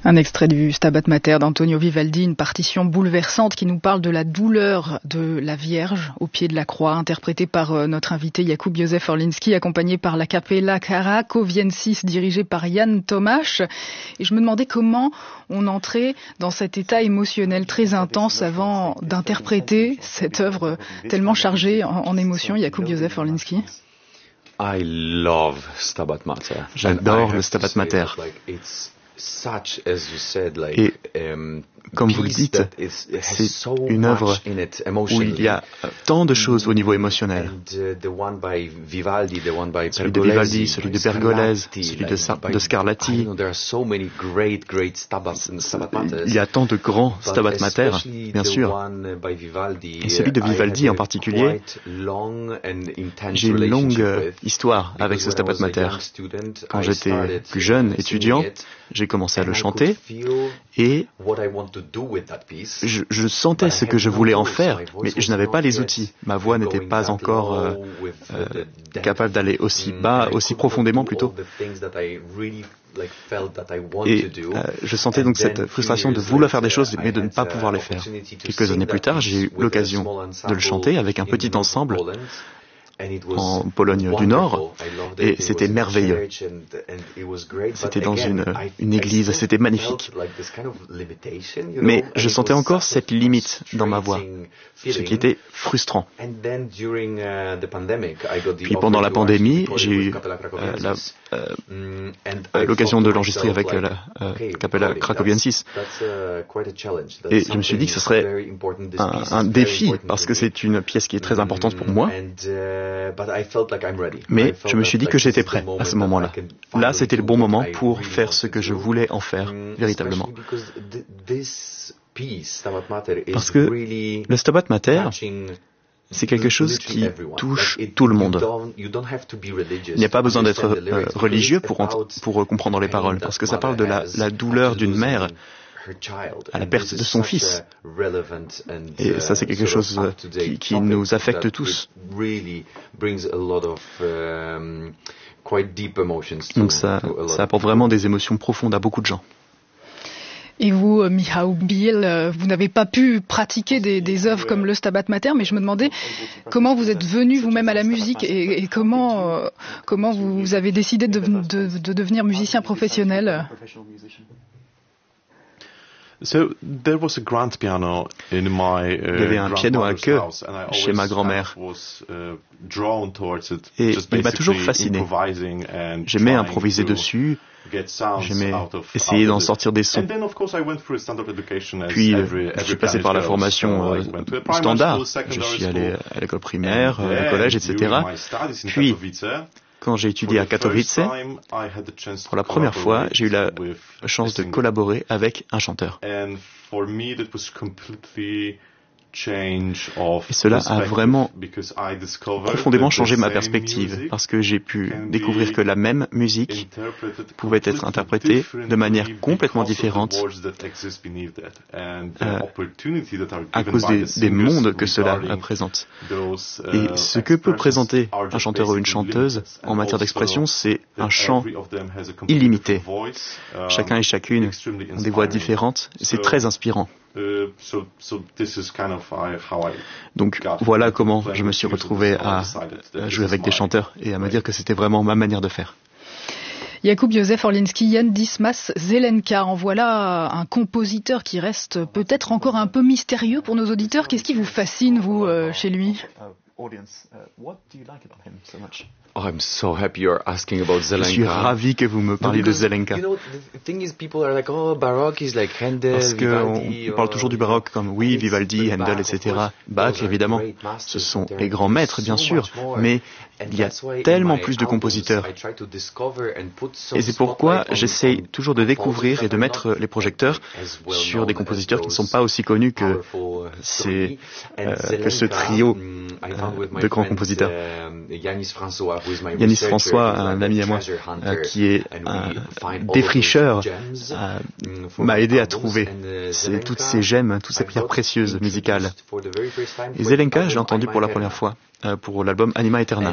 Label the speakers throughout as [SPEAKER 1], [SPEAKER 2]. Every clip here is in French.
[SPEAKER 1] Un extrait du Stabat Mater d'Antonio Vivaldi, une partition bouleversante qui nous parle de la douleur de la Vierge au pied de la croix, interprétée par notre invité Jakub Józef Orliński, accompagné par la Capella Krakowiensis dirigée par Jan Tomasz. Et je me demandais comment on entrait dans cet état émotionnel très intense avant d'interpréter cette œuvre tellement chargée en émotions, Jakub Józef Orliński.
[SPEAKER 2] J'adore le Stabat Mater. Et comme vous le dites, c'est une œuvre où il y a tant de choses au niveau émotionnel. Celui de Vivaldi, celui de Pergolese, celui de Scarlatti. Il y a tant de grands Stabat Mater, bien sûr. Et celui de Vivaldi en particulier, j'ai une longue histoire avec ce Stabat Mater. Quand j'étais plus jeune, étudiant, j'ai commencé à le chanter et je sentais ce que je voulais en faire, mais je n'avais pas les outils. Ma voix n'était pas encore capable d'aller aussi bas, aussi profondément plutôt. Et je sentais donc cette frustration de vouloir faire des choses mais de ne pas pouvoir les faire. Quelques années plus tard, j'ai eu l'occasion de le chanter avec un petit ensemble en Pologne du Nord, et c'était merveilleux. C'était dans une église, c'était magnifique. Mais je sentais encore cette limite dans ma voix, ce qui était frustrant. Puis pendant la pandémie, j'ai eu l'occasion de l'enregistrer avec la Capella Krakowiensis. Et je me suis dit que ce serait un défi, parce que c'est une pièce qui est très importante pour moi. Mais je me suis dit que j'étais prêt à ce moment-là. Là, c'était le bon moment pour faire ce que je voulais en faire, véritablement. Parce que le Stabat Mater, c'est quelque chose qui touche tout le monde. Il n'y a pas besoin d'être religieux pour comprendre les paroles, parce que ça parle de la douleur d'une mère à la perte de son fils. Et ça, c'est quelque chose qui nous affecte tous. Donc ça apporte vraiment des émotions profondes à beaucoup de gens.
[SPEAKER 1] Et vous, Michał Biel, vous n'avez pas pu pratiquer des œuvres comme le Stabat Mater, mais je me demandais comment vous êtes venu vous-même à la musique et comment vous avez décidé de devenir musicien professionnel.
[SPEAKER 2] Il y avait un piano à queue chez ma grand-mère et il m'a toujours fasciné. J'aimais improviser dessus, j'aimais essayer d'en sortir des sons. Puis je suis passé par la formation standard. Je suis allé à l'école primaire, au collège, etc. Puis quand j'ai étudié à Katowice, pour la première fois, j'ai eu la chance de collaborer avec un chanteur. Et cela a vraiment profondément changé ma perspective, parce que j'ai pu découvrir que la même musique pouvait être interprétée de manière complètement différente à cause des mondes que cela représente. Et ce que peut présenter un chanteur ou une chanteuse en matière d'expression, c'est un chant illimité. Chacun et chacune ont des voix différentes, et c'est très inspirant. Donc voilà comment je me suis retrouvé à jouer avec des chanteurs et à me dire que c'était vraiment ma manière de faire.
[SPEAKER 1] Jakub Józef Orliński, Jan Dismas Zelenka, en voilà un compositeur qui reste peut-être encore un peu mystérieux pour nos auditeurs. Qu'est-ce qui vous fascine, vous, chez lui?
[SPEAKER 3] I'm so happy you're asking about Zelenka.
[SPEAKER 2] Je suis ravi que vous me parliez de Zelenka. Parce qu'on parle toujours du baroque comme oui, Vivaldi, Handel, etc. Bach, évidemment, ce sont les grands maîtres, bien sûr, mais il y a tellement plus de compositeurs. Et c'est pourquoi j'essaye toujours de découvrir et de mettre les projecteurs sur des compositeurs qui ne sont pas aussi connus que ce trio de grands compositeurs. Yanis François, un ami à moi, qui est un défricheur, m'a aidé à trouver toutes ces gemmes, toutes ces pierres précieuses musicales. Et Zelenka, je l'ai entendu pour la première fois pour l'album Anima Eterna.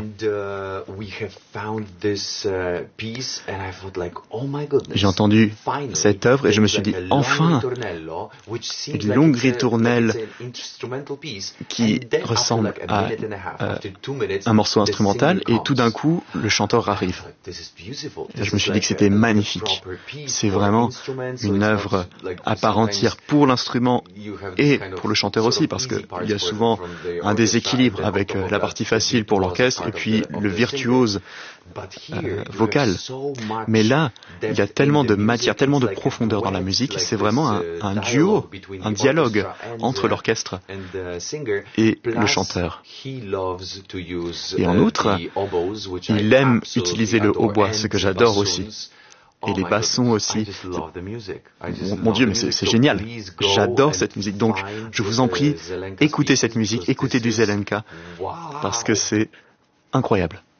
[SPEAKER 2] J'ai entendu cette œuvre et je me suis dit, enfin, une longue ritournelle qui ressemble à un morceau instrumental et tout d'un coup, le chanteur arrive. Et je me suis dit que c'était magnifique. C'est vraiment une œuvre à part entière pour l'instrument et pour le chanteur aussi, parce qu'il y a souvent un déséquilibre avec la partie facile pour l'orchestre et puis le virtuose vocal. Mais là, il y a tellement de matière, tellement de profondeur dans la musique, c'est vraiment un duo, un dialogue entre l'orchestre et le chanteur. Et en outre, il aime utiliser le hautbois, ce que j'adore aussi. Et les bassons aussi. Mon Dieu, mais c'est génial. J'adore cette musique. Donc, je vous en prie, écoutez cette musique, écoutez du Zelenka, parce que c'est incroyable.